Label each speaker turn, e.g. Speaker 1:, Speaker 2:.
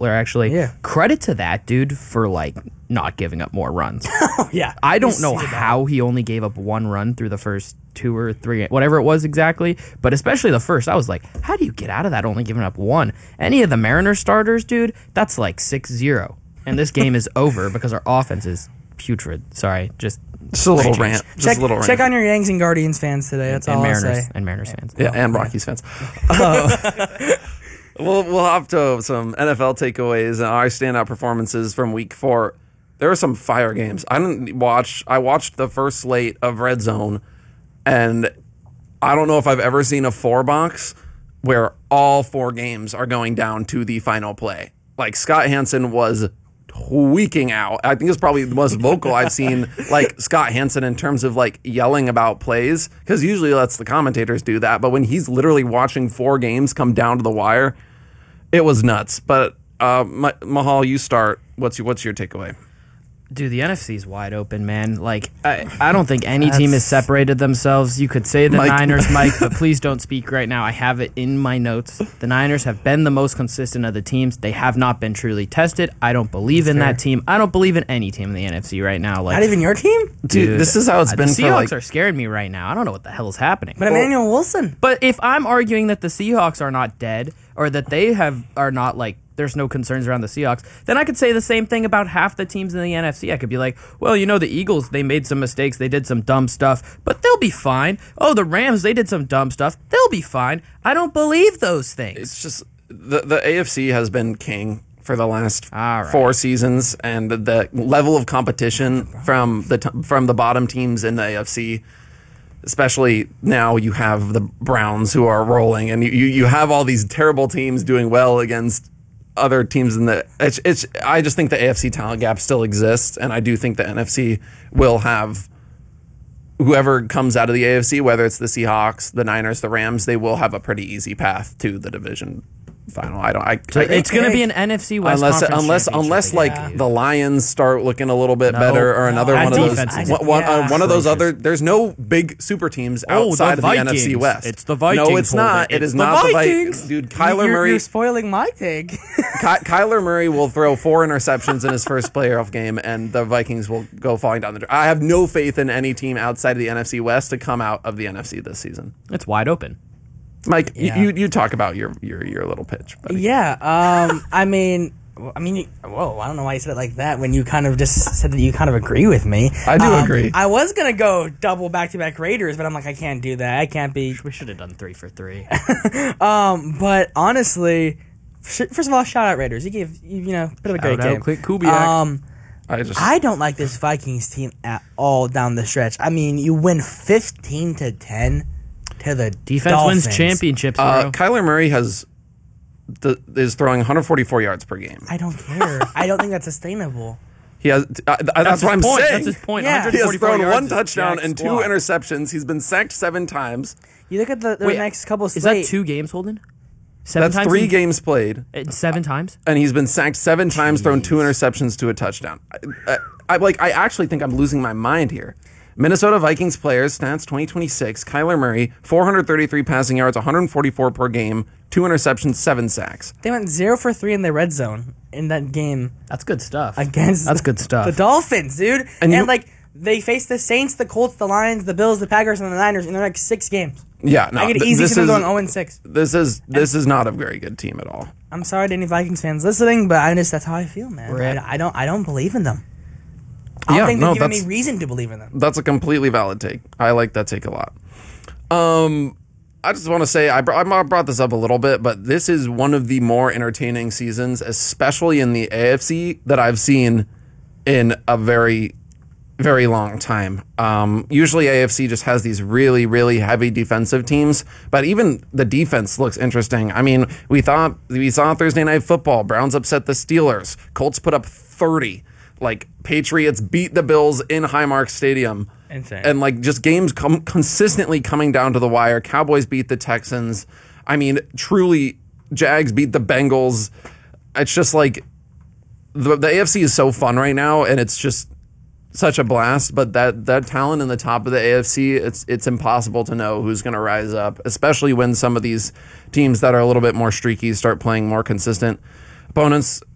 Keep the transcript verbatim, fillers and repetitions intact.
Speaker 1: Butler, actually.
Speaker 2: Yeah.
Speaker 1: Credit to that dude for, like, not giving up more runs.
Speaker 2: Oh, yeah.
Speaker 1: I don't
Speaker 2: He's-
Speaker 1: know
Speaker 2: he's a
Speaker 1: how he only gave up one run through the first two or three, whatever it was exactly, but especially the first, I was like, how do you get out of that only giving up one? Any of the Mariners starters, dude, that's like six zero. And this game is over because our offense is putrid. Sorry, just...
Speaker 3: Just a little rant. Just
Speaker 2: Check,
Speaker 3: a little rant.
Speaker 2: check on your Yanks and Guardians fans today. That's
Speaker 1: and
Speaker 2: all I'll
Speaker 1: Mariners
Speaker 2: say.
Speaker 1: and Mariners fans.
Speaker 3: Yeah, and Rockies fans. Uh, we'll we'll hop to some N F L takeaways and our standout performances from Week Four. There were some fire games. I didn't watch. I watched the first slate of Red Zone, and I don't know if I've ever seen a four box where all four games are going down to the final play. Like Scott Hansen was tweaking out. I think it's probably the most vocal I've seen, like Scott Hansen, in terms of like yelling about plays, because usually lets the commentators do that. But when he's literally watching four games come down to the wire, it was nuts. But uh, Mahal, you start. What's your, what's your takeaway?
Speaker 1: Dude, the N F C's wide open, man. Like, I, I don't think any team has separated themselves. You could say the
Speaker 3: Mike.
Speaker 1: Niners, Mike, but please don't speak right now. I have it in my notes. The Niners have been the most consistent of the teams. They have not been truly tested. I don't believe in that team. I don't believe in any team in the N F C right now. Like,
Speaker 2: Not even your team?
Speaker 3: Dude,
Speaker 1: dude,
Speaker 3: this is how it's
Speaker 1: uh,
Speaker 3: been
Speaker 1: the
Speaker 3: for
Speaker 1: Seahawks
Speaker 3: like.
Speaker 1: are scaring me right now. I don't know what the hell is happening.
Speaker 2: But Emmanuel Wilson.
Speaker 1: But if I'm arguing that the Seahawks are not dead, or that they have are not like there's no concerns around the Seahawks, then I could say the same thing about half the teams in the N F C. I could be like, well, you know, the Eagles, they made some mistakes, they did some dumb stuff, but they'll be fine. Oh, the Rams, they did some dumb stuff, they'll be fine. I don't believe those things.
Speaker 3: It's just the the A F C has been king for the last
Speaker 1: All right.
Speaker 3: four seasons, and the level of competition from the t- from the bottom teams in the A F C. Especially now, you have the Browns who are rolling, and you, you, you have all these terrible teams doing well against other teams in the. It's, it's. I just think the A F C talent gap still exists, and I do think the N F C will have whoever comes out of the A F C, whether it's the Seahawks, the Niners, the Rams, they will have a pretty easy path to the division final. I don't. I,
Speaker 1: So
Speaker 3: I
Speaker 1: it's going to be an N F C West
Speaker 3: unless
Speaker 1: Conference
Speaker 3: unless
Speaker 1: championship
Speaker 3: unless
Speaker 1: again,
Speaker 3: like
Speaker 1: dude.
Speaker 3: the Lions start looking a little bit
Speaker 1: No,
Speaker 3: better, or another
Speaker 1: no.
Speaker 3: one of
Speaker 1: That
Speaker 3: those
Speaker 1: defense is
Speaker 3: one, one, uh,
Speaker 2: yeah.
Speaker 3: one of those
Speaker 1: atrocious.
Speaker 3: other. There's no big super teams
Speaker 1: Oh,
Speaker 3: outside
Speaker 1: the
Speaker 3: of the N F C
Speaker 1: Vikings.
Speaker 3: West.
Speaker 1: It's the
Speaker 3: No,
Speaker 1: Vikings,
Speaker 3: it's not.
Speaker 1: Holden.
Speaker 3: It
Speaker 1: It's
Speaker 3: is
Speaker 1: the
Speaker 3: not the
Speaker 1: Vikings.
Speaker 3: Vikings, dude. Kyler
Speaker 2: you're,
Speaker 3: Murray.
Speaker 2: You're spoiling my take.
Speaker 3: Ky- Kyler Murray will throw four interceptions in his first playoff game, and the Vikings will go falling down the drain. I have no faith in any team outside of the N F C West to come out of the N F C this season.
Speaker 1: It's wide open.
Speaker 3: Mike,
Speaker 2: Yeah.
Speaker 3: you, you talk about your your your little pitch. Buddy.
Speaker 2: Yeah. Um. I mean. well, I mean, you, whoa! I don't know why you said it like that when you kind of just said that you kind of agree with me.
Speaker 3: I do
Speaker 2: Um,
Speaker 3: agree.
Speaker 2: I was gonna go double back-to-back Raiders, but I'm like, I can't do that. I can't be.
Speaker 1: We should have done three for three.
Speaker 2: Um. But honestly, sh- first of all, shout out Raiders. You gave you, you know a bit of a great
Speaker 1: Shout out
Speaker 2: game.
Speaker 1: Clint Kubiak.
Speaker 2: Um.
Speaker 3: I just
Speaker 2: I don't like this Vikings team at all down the stretch. I mean, you win fifteen to ten to the
Speaker 1: Defense
Speaker 2: Dolphins.
Speaker 1: wins championships, bro.
Speaker 3: uh, Kyler Murray has the, is throwing one hundred forty-four yards per game.
Speaker 2: I don't care. I don't think that's sustainable.
Speaker 3: He has. Uh, that's,
Speaker 1: That's
Speaker 3: what I'm
Speaker 1: his point.
Speaker 3: saying.
Speaker 1: That's his point.
Speaker 2: Yeah.
Speaker 3: He has
Speaker 1: one hundred forty-four
Speaker 3: thrown
Speaker 1: yards
Speaker 3: one
Speaker 1: is
Speaker 3: touchdown
Speaker 1: jack
Speaker 3: and two
Speaker 1: squat.
Speaker 3: interceptions. He's been sacked seven times.
Speaker 2: You look at the, the
Speaker 1: Wait,
Speaker 2: next couple.
Speaker 1: Is
Speaker 2: slate,
Speaker 1: that two games, Holden? Seven
Speaker 3: That's
Speaker 1: times
Speaker 3: three
Speaker 1: in-
Speaker 3: games played,
Speaker 1: in seven times?
Speaker 3: and he's been sacked seven times, thrown two interceptions to a touchdown. I, I, I like. I actually think I'm losing my mind here. Minnesota Vikings players stats twenty twenty-six. Kyler Murray, four hundred thirty-three passing yards, one hundred forty-four per game, two interceptions, seven sacks.
Speaker 2: They went zero for three in the red zone in that game
Speaker 1: That's good stuff.
Speaker 2: against
Speaker 1: That's good stuff.
Speaker 2: the Dolphins, dude.
Speaker 3: And
Speaker 2: And,
Speaker 3: you-
Speaker 2: like they faced the Saints, the Colts, the Lions, the Bills, the Packers, and the Niners in their like six games.
Speaker 3: Yeah, no,
Speaker 2: I could
Speaker 3: th-
Speaker 2: easily
Speaker 3: this
Speaker 2: see them
Speaker 3: is
Speaker 2: going zero and six.
Speaker 3: this is this is not a very good team at all.
Speaker 2: I'm sorry to any Vikings fans listening, but I just that's how I feel, man.
Speaker 1: Rip.
Speaker 2: I, I don't I don't believe in them. I don't
Speaker 3: Yeah,
Speaker 2: think
Speaker 3: no,
Speaker 2: they give
Speaker 3: that's-
Speaker 2: any reason to believe in them.
Speaker 3: That's a completely valid take. I like that take a lot. Um, I just want to say I, br- I brought this up a little bit, but this is one of the more entertaining seasons, especially in the A F C, that I've seen in a very, very long time. Um, usually A F C just has these really, really heavy defensive teams, but even the defense looks interesting. I mean, we thought we saw Thursday Night Football. Browns upset the Steelers. Colts put up thirty. Like Patriots beat the Bills in Highmark Stadium.
Speaker 2: Insane.
Speaker 3: And like just games come consistently coming down to the wire. Cowboys beat the Texans. I mean, truly, Jags beat the Bengals. It's just like the, the A F C is so fun right now, and it's just such a blast. But that that talent in the top of the A F C, it's it's impossible to know who's going to rise up, especially when some of these teams that are a little bit more streaky start playing more consistent opponents.